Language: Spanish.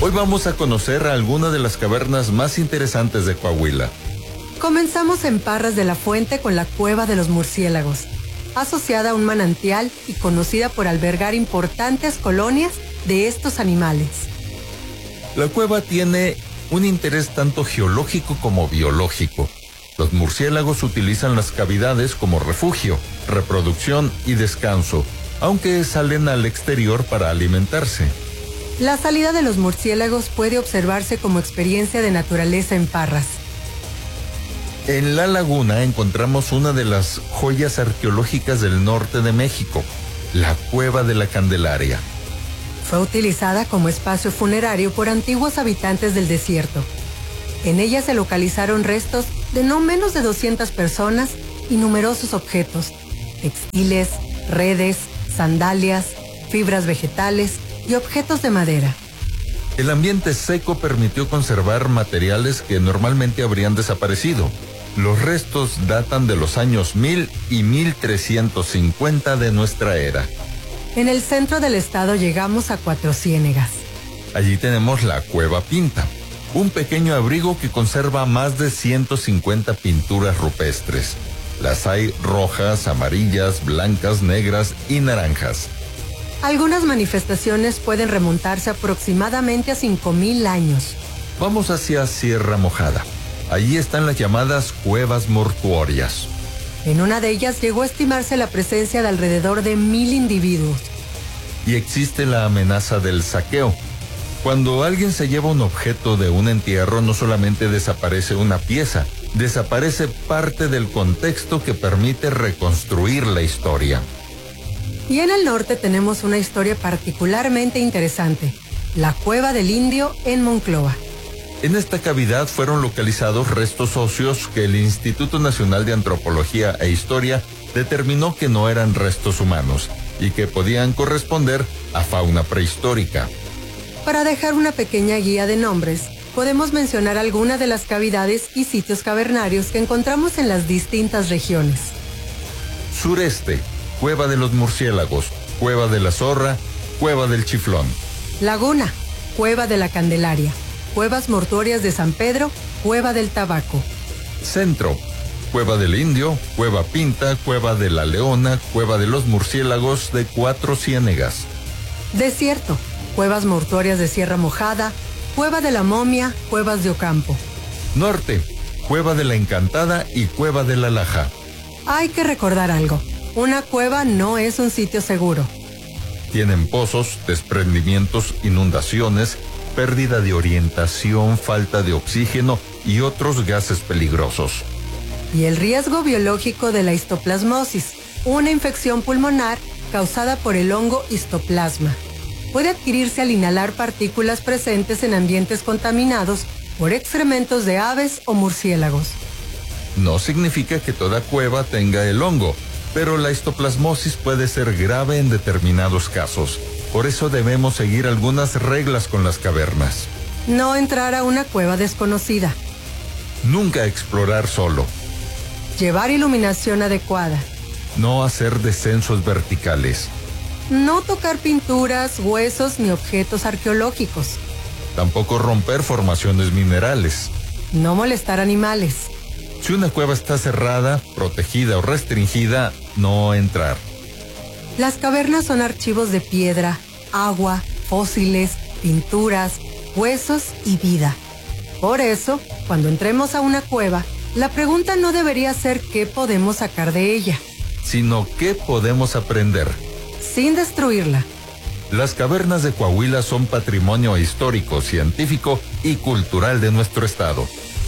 Hoy vamos a conocer a algunas de las cavernas más interesantes de Coahuila. Comenzamos en Parras de la Fuente con la Cueva de los Murciélagos, asociada a un manantial y conocida por albergar importantes colonias de estos animales. La cueva tiene un interés tanto geológico como biológico. Los murciélagos utilizan las cavidades como refugio, reproducción y descanso, aunque salen al exterior para alimentarse. La salida de los murciélagos puede observarse como experiencia de naturaleza en Parras. En la laguna encontramos una de las joyas arqueológicas del norte de México, la Cueva de la Candelaria. Fue utilizada como espacio funerario por antiguos habitantes del desierto. En ella se localizaron restos de no menos de 200 personas y numerosos objetos, textiles, redes, sandalias, fibras vegetales y objetos de madera. El ambiente seco permitió conservar materiales que normalmente habrían desaparecido. Los restos datan de los años 1000 y 1350 de nuestra era. En el centro del estado llegamos a Cuatro Ciénegas. Allí tenemos la Cueva Pinta, un pequeño abrigo que conserva más de 150 pinturas rupestres. Las hay rojas, amarillas, blancas, negras y naranjas. Algunas manifestaciones pueden remontarse aproximadamente a 5000 años. Vamos hacia Sierra Mojada. Allí están las llamadas cuevas mortuorias. En una de ellas llegó a estimarse la presencia de alrededor de 1000 individuos. Y existe la amenaza del saqueo. Cuando alguien se lleva un objeto de un entierro, no solamente desaparece una pieza, desaparece parte del contexto que permite reconstruir la historia. Y en el norte tenemos una historia particularmente interesante, la Cueva del Indio en Monclova. En esta cavidad fueron localizados restos óseos que el Instituto Nacional de Antropología e Historia determinó que no eran restos humanos y que podían corresponder a fauna prehistórica. Para dejar una pequeña guía de nombres, podemos mencionar algunas de las cavidades y sitios cavernarios que encontramos en las distintas regiones. Sureste, Cueva de los Murciélagos, Cueva de la Zorra, Cueva del Chiflón. Laguna, Cueva de la Candelaria, Cuevas Mortuorias de San Pedro, Cueva del Tabaco. Centro, Cueva del Indio, Cueva Pinta, Cueva de la Leona, Cueva de los Murciélagos de Cuatro Ciénegas. Desierto, Cuevas Mortuorias de Sierra Mojada, Cueva de la Momia, Cuevas de Ocampo. Norte, Cueva de la Encantada y Cueva de la Laja. Hay que recordar algo, una cueva no es un sitio seguro. Tienen pozos, desprendimientos, inundaciones, pérdida de orientación, falta de oxígeno y otros gases peligrosos. Y el riesgo biológico de la histoplasmosis, una infección pulmonar causada por el hongo histoplasma. Puede adquirirse al inhalar partículas presentes en ambientes contaminados por excrementos de aves o murciélagos. No significa que toda cueva tenga el hongo, pero la histoplasmosis puede ser grave en determinados casos. Por eso debemos seguir algunas reglas con las cavernas. No entrar a una cueva desconocida. Nunca explorar solo. Llevar iluminación adecuada. No hacer descensos verticales. No tocar pinturas, huesos ni objetos arqueológicos. Tampoco romper formaciones minerales. No molestar animales. Si una cueva está cerrada, protegida o restringida, no entrar. Las cavernas son archivos de piedra, agua, fósiles, pinturas, huesos y vida. Por eso, cuando entremos a una cueva, la pregunta no debería ser qué podemos sacar de ella, sino qué podemos aprender. Sin destruirla. Las cavernas de Coahuila son patrimonio histórico, científico y cultural de nuestro estado.